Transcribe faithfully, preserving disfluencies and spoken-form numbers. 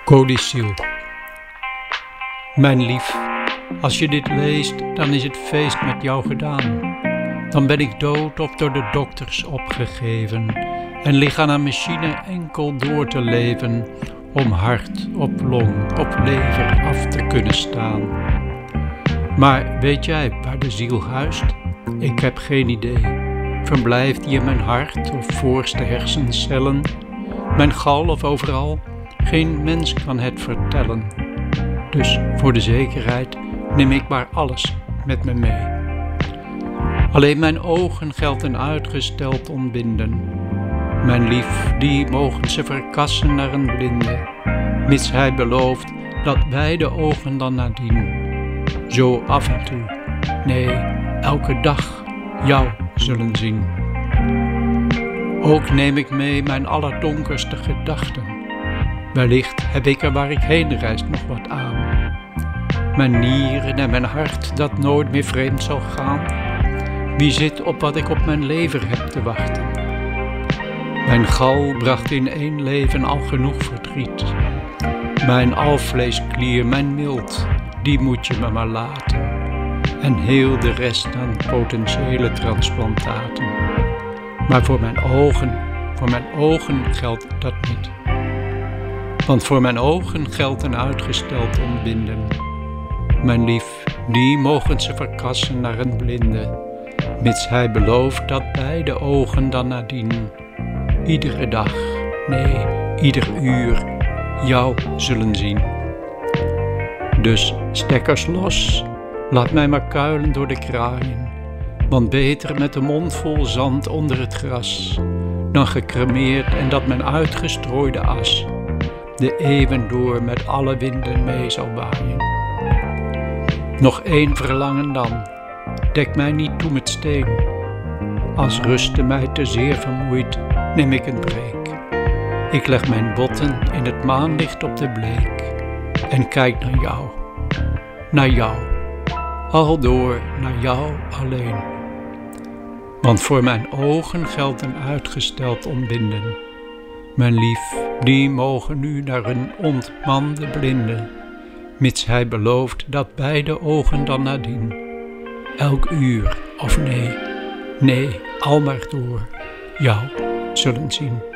Codicil. Mijn lief, als je dit leest, dan is het feest met jou gedaan. Dan ben ik dood of door de dokters opgegeven en lig aan een machine enkel door te leven om hart op long, op lever af te kunnen staan. Maar weet jij waar de ziel huist? Ik heb geen idee. Verblijft die in mijn hart of voorste hersencellen? Mijn gal of overal? Geen mens kan het vertellen. Dus voor de zekerheid neem ik maar alles met me mee. Alleen mijn ogen geldt een uitgesteld ontbinden. Mijn lief, die mogen ze verkassen naar een blinde, mits hij belooft dat beide ogen dan nadien, zo af en toe, nee, elke dag, jou zullen zien. Ook neem ik mee mijn allerdonkerste gedachten. Wellicht heb ik er waar ik heen reis nog wat aan. Mijn nieren en mijn hart dat nooit meer vreemd zal gaan. Wie zit op wat ik op mijn lever heb te wachten? Mijn gal bracht in één leven al genoeg verdriet. Mijn alvleesklier, mijn mild, die moet je me maar laten. En heel de rest aan potentiële transplantaten. Maar voor mijn ogen, voor mijn ogen geldt dat niet. Want voor mijn ogen geldt een uitgesteld ontbinden. Mijn lief, die mogen ze verkassen naar een blinde, mits hij belooft dat beide ogen dan nadien, iedere dag, nee, ieder uur, jou zullen zien. Dus stekkers los, laat mij maar kuilen door de kraaien, want beter met de mond vol zand onder het gras, dan gecremeerd en dat mijn uitgestrooide as de eeuwen door met alle winden mee zal waaien. Nog één verlangen dan, dek mij niet toe met steen. Als rustte mij te zeer vermoeid, neem ik een breek. Ik leg mijn botten in het maanlicht op de bleek en kijk naar jou, naar jou, aldoor naar jou alleen. Want voor mijn ogen geldt een uitgesteld ontbinden. Mijn lief, die mogen nu naar een ontmande blinde, mits hij belooft dat beide ogen dan nadien, elk uur of nee, nee, al maar door, jou zullen zien.